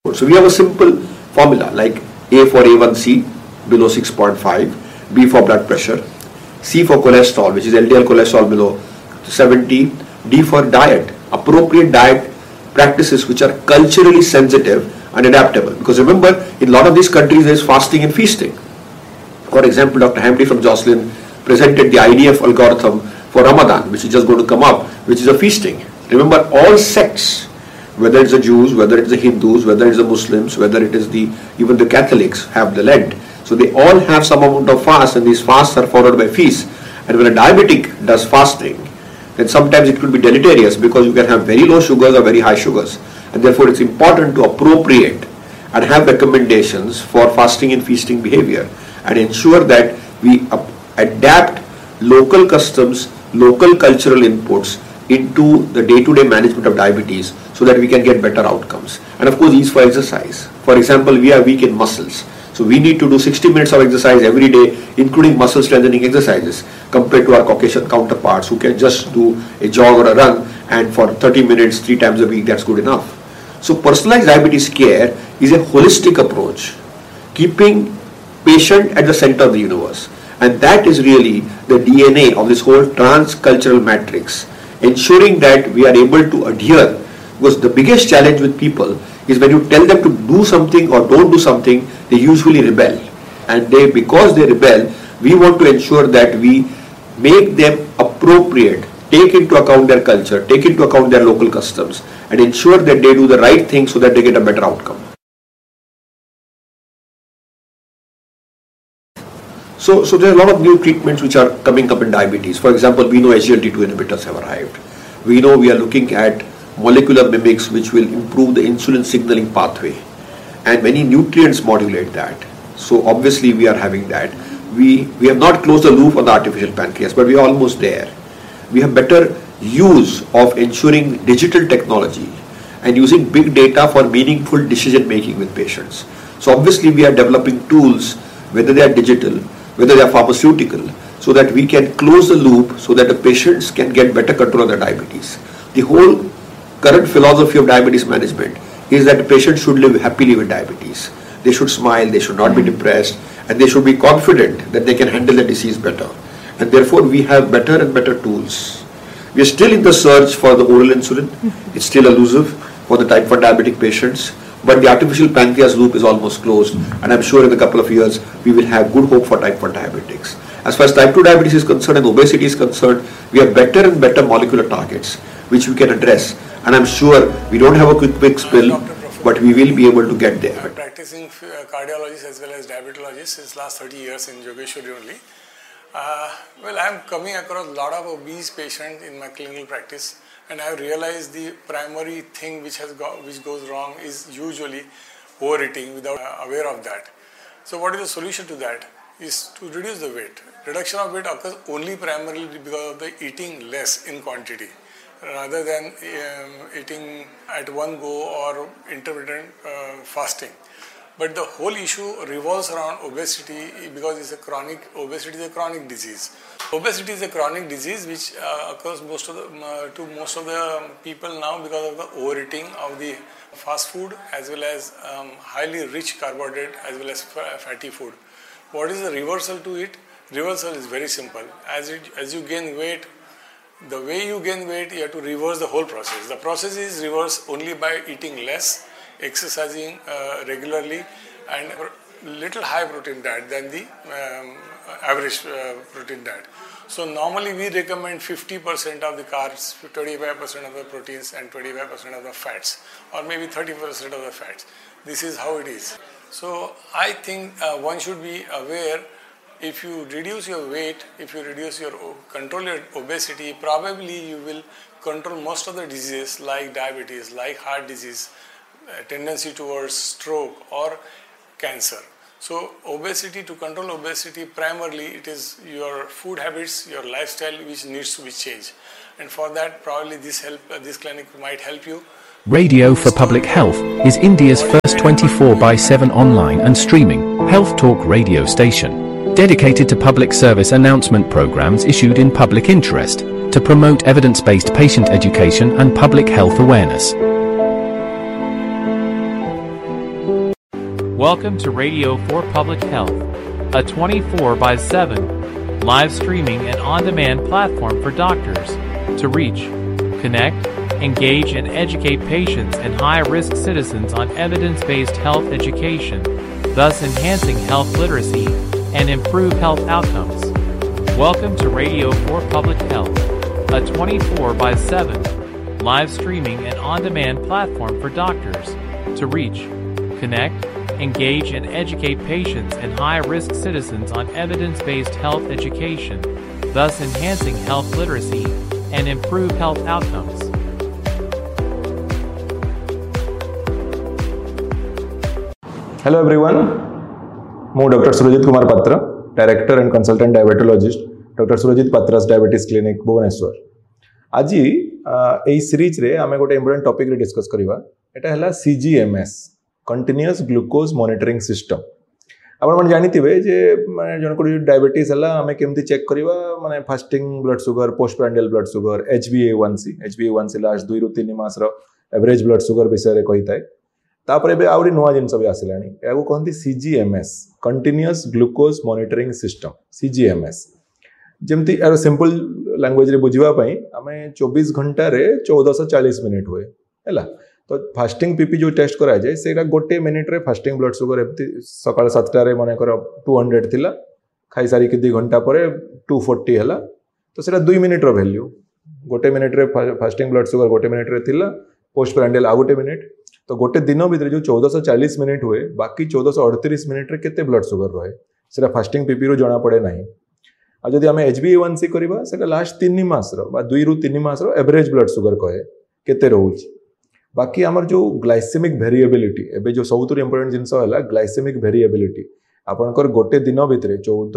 So we have a simple formula like A for A1C below 6.5, B for blood pressure, C for cholesterol, which is LDL cholesterol below 70, D for diet, appropriate diet practices which are culturally sensitive and adaptable. Because remember, in a lot of these countries there is fasting and feasting. For example, Dr. Hamdi from Jocelyn presented the IDF algorithm for Ramadan, which is just going to come up, which is a feasting. Remember, all sects, whether it's the Jews, whether it's the Hindus, whether it's the Muslims, whether it is even the Catholics have the Lent. So they all have some amount of fast, and these fasts are followed by feasts. And when a diabetic does fasting, then sometimes it could be deleterious because you can have very low sugars or very high sugars. And therefore it's important to appropriate and have recommendations for fasting and feasting behavior and ensure that we adapt local customs, local cultural inputs into the day-to-day management of diabetes so that we can get better outcomes. And of course, these for exercise. For example, we are weak in muscles. So we need to do 60 minutes of exercise every day, including muscle strengthening exercises, compared to our Caucasian counterparts who can just do a jog or a run, and for 30 minutes, 3 times a week, that's good enough. So personalized diabetes care is a holistic approach, keeping patient at the center of the universe. And that is really the DNA of this whole transcultural matrix, ensuring that we are able to adhere. Because the biggest challenge with people is when you tell them to do something or don't do something, they usually rebel. And because they rebel, we want to ensure that we make them appropriate, take into account their culture, take into account their local customs, and ensure that they do the right thing so that they get a better outcome. So there are a lot of new treatments which are coming up in diabetes. For example, we know SGLT2 inhibitors have arrived. We know we are looking at molecular mimics which will improve the insulin signaling pathway, and many nutrients modulate that. So obviously we are having that. We have not closed the loop on the artificial pancreas, but we are almost there. We have better use of ensuring digital technology and using big data for meaningful decision making with patients. So obviously we are developing tools, whether they are digital, whether they are pharmaceutical, so that we can close the loop so that the patients can get better control of their diabetes. The whole current philosophy of diabetes management is that the patient should live happily with diabetes. They should smile, they should not be depressed, and they should be confident that they can handle the disease better. And therefore we have better and better tools. We are still in the search for the oral insulin. It's still elusive for the type 1 diabetic patients, but the artificial pancreas loop is almost closed, and I'm sure in a couple of years we will have good hope for type 1 diabetics. As far as type 2 diabetes is concerned and obesity is concerned, we have better and better molecular targets which we can address, and I'm sure we don't have a quick fix pill, but we will be able to get there. I'm practicing cardiologist as well as diabetologist since last 30 years in Yogeshwari only. Well, I'm coming across a lot of obese patients in my clinical practice, and I've realized the primary thing which goes wrong is usually overeating without aware of that. So what is the solution to that? Is to reduce the weight. Reduction of weight occurs only primarily because of the eating less in quantity, rather than eating at one go or intermittent fasting. But the whole issue revolves around obesity because obesity is a chronic disease. Obesity is a chronic disease which occurs to most of the people now because of the overeating of the fast food as well as highly rich carbohydrate as well as fatty food. What is the reversal to it? Reversal is very simple. As you gain weight, the way you gain weight, you have to reverse the whole process. The process is reversed only by eating less, exercising regularly, and little high protein diet than the average protein diet. So normally we recommend 50% of the carbs, 25% of the proteins and 25% of the fats, or maybe 30% of the fats. This is how it is. So I think one should be aware, if you reduce your weight, if you control your obesity, probably you will control most of the diseases like diabetes, like heart disease, tendency towards stroke or cancer. So to control obesity, primarily it is your food habits, your lifestyle which needs to be changed. And for that, probably this clinic might help you. Radio for Public Health is India's first 24/7 online and streaming health talk radio station, dedicated to public service announcement programs issued in public interest to promote evidence-based patient education and public health awareness. Welcome to Radio for Public Health, a 24/7 live streaming and on-demand platform for doctors to reach, connect, engage, and educate patients and high-risk citizens on evidence-based health education, thus enhancing health literacy and improve health outcomes. Welcome to Radio for Public Health, a 24/7 live streaming and on-demand platform for doctors to reach, connect, engage, and educate patients and high-risk citizens on evidence-based health education, thus enhancing health literacy and improve health outcomes. Hello everyone, I am Dr. Surajit Kumar Patra, Director and Consultant Diabetologist, Dr. Surajit Patra's Diabetes Clinic, Bhubaneswar. आज এই series रे आमे गोटे important topic रे discuss करबा एटा हला CGMS continuous glucose monitoring system आपण मन जानिथिबे जे माने जन को डायबिटीज हला आमे केमती चेक करबा माने fasting blood sugar postprandial blood sugar HbA1c last 2 रु 3 मास रो एवरेज ब्लड शुगर विषय रे कहिताय तापर बे आउरी नुवा जिंस भी आसिलानी याको कहंती CGMS continuous glucose monitoring system CGMS जेमती यार सिंपल लैंग्वेज रे बुझिबा पई आमे 24 घंटा रे 1440 मिनिट हुए हैला तो फास्टिंग पीपी जो टेस्ट करा जाए सेटा गोटे मिनिट रे फास्टिंग ब्लड शुगर एमती सकाळ 7टा रे माने कर 200 थिला खाई सारी के 2 घंटा परे 240 हैला तो सेटा 2 मिनिट रो वैल्यू गोटे मिनिट रे फास्टिंग ब्लड शुगर गोटे मिनिट रे थिला पोस्ट प्रांडियल आ गोटे मिनिट तो गोटे दिन भीतर जो 1440 मिनिट हुए बाकी 1438 मिनिट रे केते ब्लड शुगर रहे सेटा फास्टिंग पीपी रो जणा पड़े नाही आ जदि हमें HbA1c करबा सेटा लास्ट 3 मास रो बा 2 रु 3 मास रो एवरेज ब्लड शुगर कहे केते रहउची बाकी हमर जो ग्लाइसेमिक वेरिएबिलिटी एबे जो सबुतु इंपोर्टेंट जिंस होला ग्लाइसेमिक वेरिएबिलिटी आपनकर गोटे दिन भीतर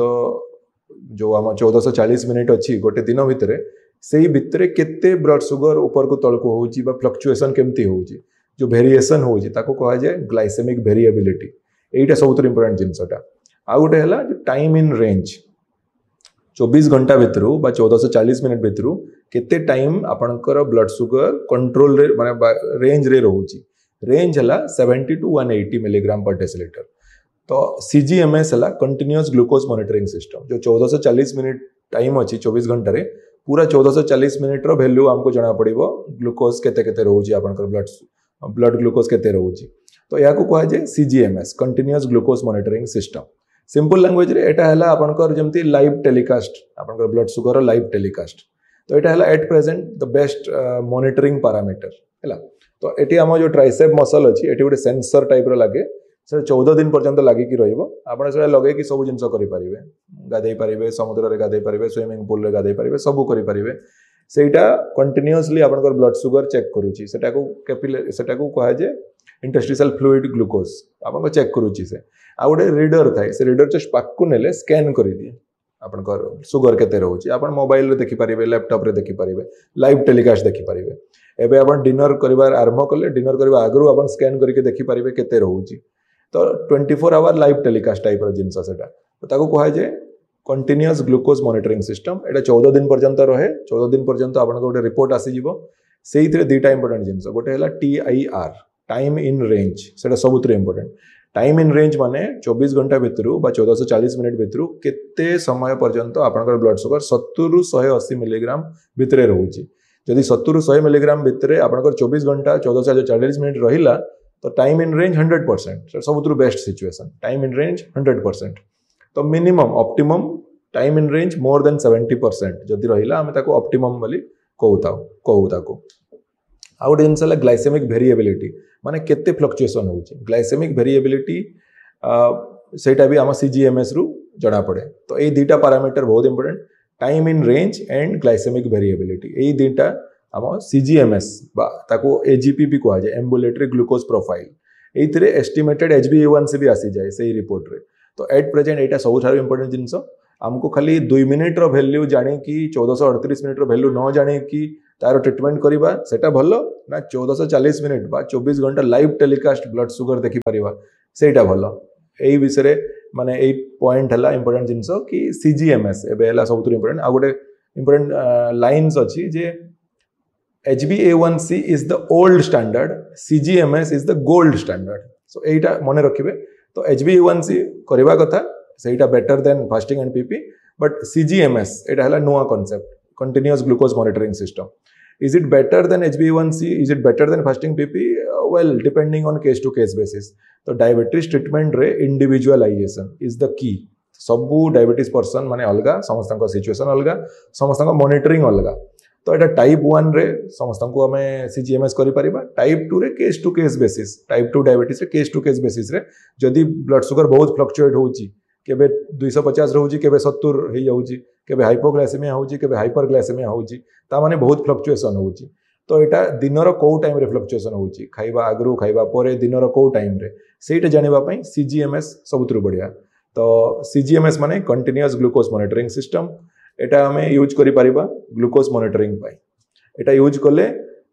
14 जो हम 1440 मिनिट अछि गोटे दिन भीतर सेही भीतर केते ब्लड शुगर ऊपर को तळ को होउची बा फ्लक्चुएशन केमती होउची जो वेरिएशन होउची ताको कहा जाय ग्लाइसेमिक वेरिएबिलिटी एटा सबुतु इंपोर्टेंट जिंसटा आ गोटे हला टाइम इन रेंज 24 घंटा भितर बा 1440 मिनिट भितर केते टाइम आपनकर ब्लड शुगर कंट्रोल रे माने रेंज रे रहउची रेंज हला 70 टू 180 मिलीग्राम पर डेसिलीटर तो CGMS हला कंटीन्यूअस ग्लूकोज मॉनिटरिंग सिस्टम जो 1440 मिनिट टाइम अछि 24 घंटा रे पूरा 1440 मिनिट रो वैल्यू हमको जणा पड़िबो ग्लूकोज केते केते रहउची आपनकर ब्लड ग्लूकोज केते रहउची तो याको कहा जाय CGMS continuous glucose monitoring system simple language रे एटा हला आपनकर जेमती लाइव टेलीकास्ट आपनकर ब्लड शुगर लाइव टेलीकास्ट तो एटा हला at present the best monitoring parameter हला तो एटी हम जो ट्राइसेप मसल अछि एटी गोटे सेंसर टाइप रो लागे से 14 दिन पर्यंत लागि कि रहइबो आपण से लगे कि सब जिंस करि परिबे गादै परिबे समुद्र रे गादै परिबे स्विमिंग पूल रे गादै परिबे सब करि परिबे सेटा कंटीन्यूअसली आपनकर ब्लड शुगर चेक करूची सेटा को कहा जे इंटरस्टिशियल फ्लूइड ग्लूकोज आपन चेक करूची से आ गोटे रीडर थाए से रीडर जस्ट पाकु नेले स्कैन करि दिए आपनकर शुगर केते रहउची आपन मोबाइल रे देखि परिबे लैपटॉप रे देखि परिबे लाइव टेलीकास्ट देखि परिबे एबे आपन डिनर करिवार आरंभ करले डिनर करबा आगरु आपन स्कैन करके देखि परिबे केते रहउची तो 24 आवर लाइव टेलीकास्ट टाइप रो जिंस सेटा तो ताको कहा जे कंटीन्यूअस ग्लूकोज मॉनिटरिंग सिस्टम एटा 14 दिन पर्यंत रहे 14 दिन पर्यंत आपन गोटे रिपोर्ट आसी जिवो सेइथरे दुटा इंपोर्टेंट जिंस गोटे हला TIR टाइम इन रेंज सेटा सबुतरे इंपोर्टेंट टाइम इन रेंज माने 24 घंटा भितर बा 1440 मिनिट भितर केते समय पर्यंत आपनकर ब्लड शुगर 70 रु 180 मिलीग्राम भितरे रहउची जदि 70 रु 100 मिलीग्राम भितरे आपनकर 24 घंटा 1440 मिनिट रहिला तो time in range 100% सबुतु best situation time in range 100% तो minimum optimum time in range more than 70% जदि रहिला हमें ताको ऑप्टिमम बोली कहू ताको आ गोटे जिनस ग्लाइसेमिक वेरिएबिलिटी माने केते फ्लक्चुएशन होउची ग्लाइसेमिक वेरिएबिलिटी सेटा भी आम CGMS रु जणा पड़े तो ये दुटा पैरामीटर बहुत important time in range and glycaemic variability ये दुटा आम CGMS बा ताको AGP भी कहा जाए ambulatory glucose profile एइथिरे estimated HbA1c भी आसी जाए सही रिपोर्ट रे तो एट प्रेजेंट एटा सबुठार इंपोर्टेंट जिनस हमको खाली 2 मिनिट रो वैल्यू जाने की 1438 मिनिट रो वैल्यू न जाने की तार ट्रीटमेंट करिबा सेटा भलो ना 1440 मिनिट बा 24 घंटा लाइव टेलीकास्ट ब्लड शुगर देखि परिबा सेटा भलो एई विषय माने एई पॉइंट हला इंपोर्टेंट जिंस कि CGMS एबे हला सबुतु इंपोर्टेंट आ गोटे इंपोर्टेंट लाइन्स अछि जे HbA1c is the old standard, CGMS is the gold standard. So एटा मने रखिबे तो HbA1c करवा कथा सेटा better than fasting and PP but CGMS एटा हला नुआ concept continuous glucose monitoring system is it better than HbA1c is it better than fasting PP well depending on case to case basis तो diabetes treatment रे individualisation is the key सबू diabetes person माने अलगा समस्त situation अलगा समस्त monitoring अलगा तो एटा टाइप 1 रे समस्त को हमें CGMS करि परिबा टाइप 2 रे case to case basis type 2 diabetes रे केस टू केस बेसिस रे जदि ब्लड शुगर बहुत फ्लक्चुएट होउची केबे 250 रहउची केबे 70 हे जाउची केबे हाइपोग्लाइसेमिया होउची केबे हाइपरग्लाइसेमिया होउची ता माने बहुत फ्लक्चुएशन होउची तो एटा दिनर को टाइम रे फ्लक्चुएशन होउची खाइबा आगरु खाइबा परे दिनर को टाइम रे सेटा जानिबा पई CGMS सबुतरु बढ़िया तो CGMS माने कंटीन्यूअस ग्लूकोज मॉनिटरिंग सिस्टम एटा हमें यूज करि परिबा ग्लूकोज मॉनिटरिंग पाई एटा यूज कले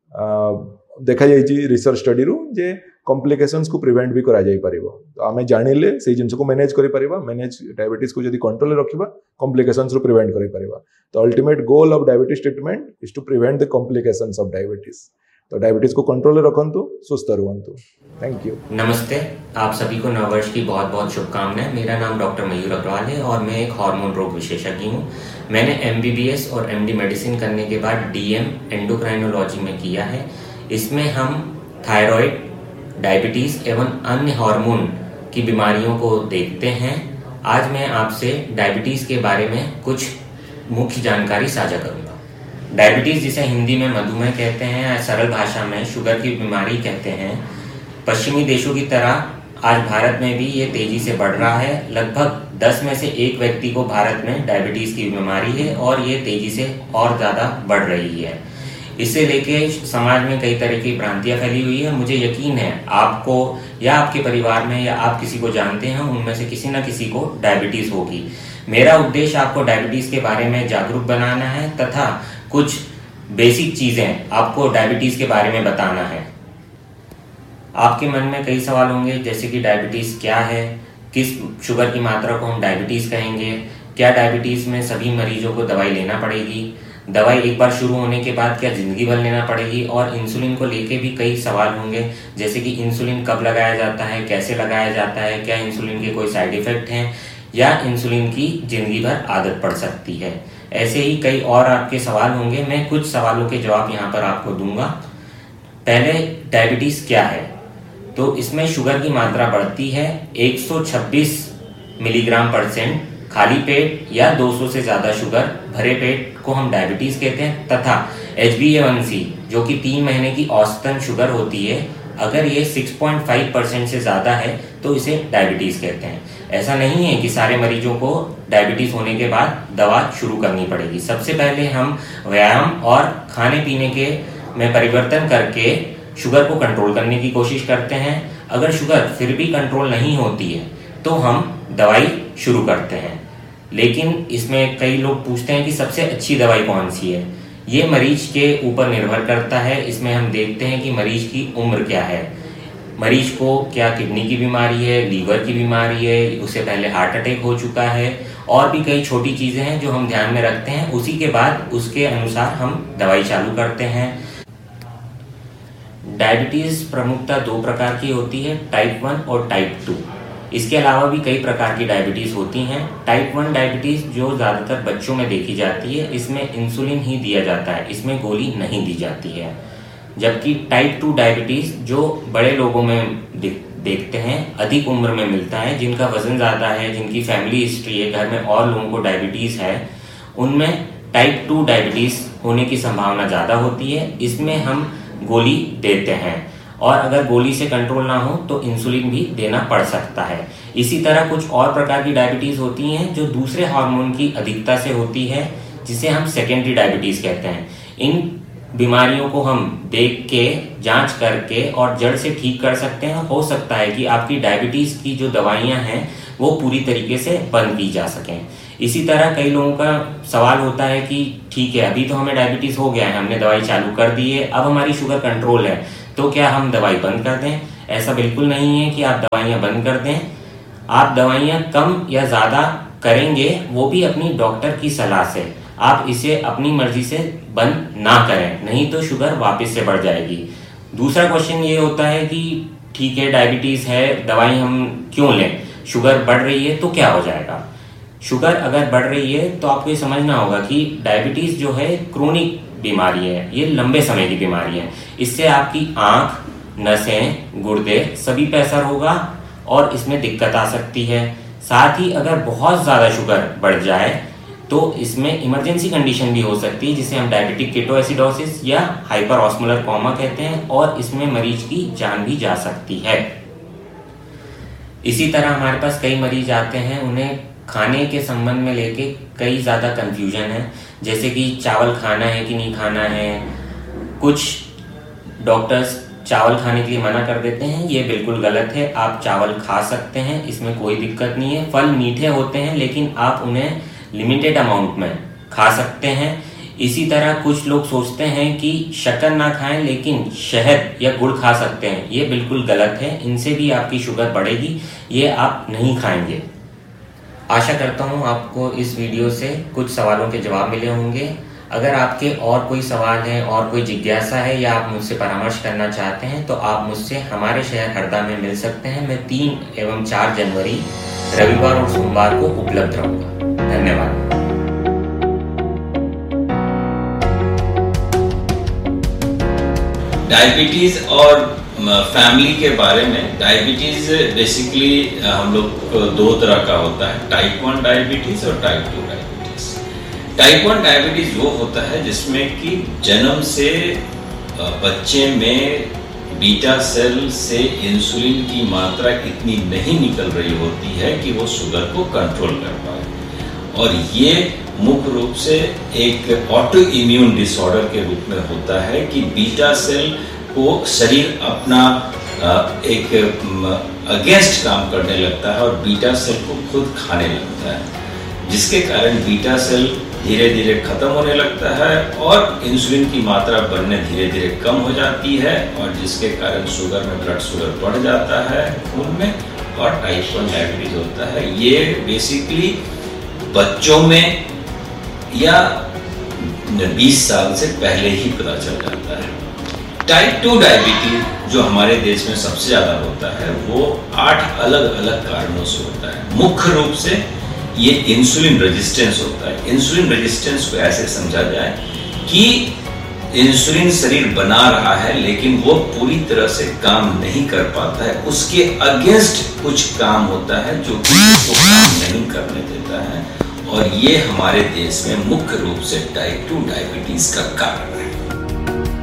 देखा जाइछि रिसर्च स्टडी रु जे कॉम्प्लिकेशंस को प्रिवेंट भी करा जाई परिबो तो हमें जानिले से जिंस को मैनेज करि परिबा मैनेज डायबिटीज को जदी कंट्रोल रखिबा कॉम्प्लिकेशंस रु प्रिवेंट करि परिबा तो ultimate goal of diabetes treatment is to prevent the complications of diabetes तो डायबिटीज को कंट्रोल रखंतु सुस्त रहंतु थैंक यू नमस्ते आप सभी को नववर्ष की बहुत बहुत शुभकामनाएं मेरा नाम डॉक्टर मयूर अग्रवाल है और मैं एक हार्मोन रोग विशेषज्ञ हूं मैंने MBBS और MD मेडिसिन करने के बाद DM एंडोक्राइनोलॉजी में किया है इसमें हम थायराइड डायबिटीज एवं अन्य हार्मोन की बीमारियों को देखते हैं आज मैं आपसे डायबिटीज के बारे में कुछ मुख्य जानकारी साझा करूंगा डायबिटीज जिसे हिंदी में मधुमेह कहते हैं या सरल भाषा में शुगर की बीमारी कहते हैं पश्चिमी देशों की तरह आज भारत में भी ये तेजी से बढ़ रहा है लगभग 10 में से 1 व्यक्ति को भारत में डायबिटीज की बीमारी है और ये तेजी से और ज्यादा बढ़ रही है इससे लेके समाज में कई तरह की भ्रांतियां फैली हुई है मुझे यकीन है आपको या आपके परिवार में या आप किसी को जानते हैं उनमें से किसी न किसी को डायबिटीज होगी मेरा उद्देश्य आपको डायबिटीज के बारे में जागरूक बनाना है तथा कुछ बेसिक चीजें आपको डायबिटीज के बारे में बताना है आपके मन में कई सवाल होंगे जैसे कि डायबिटीज क्या है किस शुगर की मात्रा को हम डायबिटीज कहेंगे क्या डायबिटीज में सभी मरीजों को दवाई लेना पड़ेगी दवाई एक बार शुरू होने के बाद क्या जिंदगी भर लेना पड़ेगी और इंसुलिन को लेके भी कई सवाल होंगे जैसे कि इंसुलिन कब लगाया जाता है कैसे लगाया जाता है क्या इंसुलिन के कोई साइड इफेक्ट हैं या इंसुलिन की जिंदगी भर आदत पड़ सकती है ऐसे ही कई और आपके सवाल होंगे मैं कुछ सवालों के जवाब यहाँ पर आपको दूंगा पहले डायबिटीज क्या है तो इसमें शुगर की मात्रा बढ़ती है 126 मिलीग्राम परसेंट खाली पेट या 200 से ज्यादा शुगर भरे पेट को हम डायबिटीज कहते हैं तथा HbA1c जो कि 3 महीने की औसतन शुगर होती है अगर ये 6.5% से ज्यादा है तो इसे डायबिटीज कहते हैं ऐसा नहीं है कि सारे मरीजों को डायबिटीज होने के बाद दवा शुरू करनी पड़ेगी सबसे पहले हम व्यायाम और खाने पीने के में परिवर्तन करके शुगर को कंट्रोल करने की कोशिश करते हैं अगर शुगर फिर भी कंट्रोल नहीं होती है तो हम दवाई शुरू करते हैं लेकिन इसमें कई लोग पूछते हैं कि सबसे अच्छी दवाई कौन सी है ये मरीज के ऊपर निर्भर करता है इसमें हम देखते हैं कि मरीज की उम्र क्या है मरीज को क्या किडनी की बीमारी है लीवर की बीमारी है उससे पहले हार्ट अटैक हो चुका है और भी कई छोटी चीजें हैं जो हम ध्यान में रखते हैं उसी के बाद उसके अनुसार हम दवाई चालू करते हैं डायबिटीज प्रमुखतः 2 प्रकार की होती है टाइप 1 और टाइप 2 इसके अलावा भी कई प्रकार की डायबिटीज होती हैं टाइप 1 डायबिटीज जो ज़्यादातर बच्चों में देखी जाती है इसमें इंसुलिन ही दिया जाता है इसमें गोली नहीं दी जाती है जबकि टाइप 2 डायबिटीज जो बड़े लोगों में देखते हैं अधिक उम्र में मिलता है जिनका वजन ज़्यादा है जिनकी फैमिली हिस्ट्री है घर में और लोगों को डायबिटीज है उनमें टाइप 2 डायबिटीज होने की संभावना ज़्यादा होती है इसमें हम गोली देते हैं और अगर गोली से कंट्रोल ना हो तो इंसुलिन भी देना पड़ सकता है इसी तरह कुछ और प्रकार की डायबिटीज होती हैं जो दूसरे हार्मोन की अधिकता से होती है जिसे हम सेकेंडरी डायबिटीज कहते हैं इन बीमारियों को हम देख के जांच करके और जड़ से ठीक कर सकते हैं हो सकता है कि आपकी डायबिटीज की जो दवाइयां हैं वो पूरी तरीके से बंद की जा सकें इसी तरह कई लोगों का सवाल होता है कि ठीक है अभी तो हमें डायबिटीज हो गया है हमने दवाई चालू कर दी है अब हमारी शुगर कंट्रोल है तो क्या हम दवाई बंद कर दें ऐसा बिल्कुल नहीं है कि आप दवाइयां बंद कर दें आप दवाइयां कम या ज्यादा करेंगे वो भी अपनी डॉक्टर की सलाह से आप इसे अपनी मर्जी से बंद ना करें नहीं तो शुगर वापस से बढ़ जाएगी दूसरा क्वेश्चन ये होता है कि ठीक है डायबिटीज है, दवाई हम क्यों लें, शुगर बढ़ रही है तो क्या हो जाएगा। शुगर अगर बढ़ रही है तो आपको ये समझना होगा कि डायबिटीज जो है क्रोनिक बीमारी है, ये लंबे समय की बीमारी है। इससे आपकी आंख, नसें, गुर्दे सभी पे असर होगा और इसमें दिक्कत आ सकती है। साथ ही अगर बहुत ज़्यादा शुगर बढ़ जाए तो इसमें इमरजेंसी कंडीशन भी हो सकती है, जिसे हम डायबिटिक केटोएसिडोसिस या हाइपर ऑस्मोलर कोमा कहते हैं, और इसमें मरीज की जान भी जा सकती है। इसी तरह हमारे पास कई मरीज आते हैं, उन्हें खाने के संबंध में लेके कई ज़्यादा कंफ्यूजन है, जैसे कि चावल खाना है कि नहीं खाना है। कुछ डॉक्टर्स चावल खाने के लिए मना कर देते हैं, ये बिल्कुल गलत है। आप चावल खा सकते हैं, इसमें कोई दिक्कत नहीं है। फल मीठे होते हैं लेकिन आप उन्हें लिमिटेड अमाउंट में खा सकते हैं। इसी तरह कुछ लोग सोचते हैं कि शक्कर ना खाएं लेकिन शहद या गुड़ खा सकते हैं, ये बिल्कुल गलत है। इनसे भी आपकी शुगर बढ़ेगी, ये आप नहीं खाएंगे। आशा करता हूँ आपको इस वीडियो से कुछ सवालों के जवाब मिले होंगे। अगर आपके और कोई सवाल है और कोई जिज्ञासा है या आप मुझसे परामर्श करना चाहते हैं तो आप मुझसे हमारे शहर हरदा में मिल सकते हैं। मैं 3 एवं 4 जनवरी रविवार और सोमवार को उपलब्ध रहूंगा। धन्यवाद। डायबिटीज और फैमिली के बारे में, डायबिटीज बेसिकली हम लोग 2 तरह का होता है, टाइप 1 डायबिटीज और टाइप 2 डायबिटीज। टाइप 1 डायबिटीज वो होता है जिसमें कि जन्म से बच्चे में बीटा सेल से इंसुलिन की मात्रा इतनी नहीं निकल रही होती है कि वो शुगर को कंट्रोल कर पाए, और ये मुख्य रूप से एक ऑटो इम्यून डिसऑर्डर के रूप में होता है कि बीटा सेल को शरीर अपना एक अगेंस्ट काम करने लगता है और बीटा सेल को खुद खाने लगता है, जिसके कारण बीटा सेल धीरे धीरे खत्म होने लगता है और इंसुलिन की मात्रा बनने धीरे धीरे कम हो जाती है, और जिसके कारण शुगर में ब्लड शुगर बढ़ जाता है खून में, और टाइप 1 डायबिटीज होता है। ये बेसिकली बच्चों में या 20 साल से पहले ही पता चल जाता है। टाइप 2 डायबिटीज जो हमारे देश में सबसे ज़्यादा होता है वो 8 अलग अलग कारणों से होता है। मुख्य रूप से ये इंसुलिन रेजिस्टेंस होता है। इंसुलिन रेजिस्टेंस को ऐसे समझा जाए कि इंसुलिन शरीर बना रहा है लेकिन वो पूरी तरह से काम नहीं कर पाता है, उसके अगेंस्ट कुछ काम होता है जो कि उसको काम नहीं करने देता है, और ये हमारे देश में मुख्य रूप से टाइप 2 डायबिटीज का कारण है।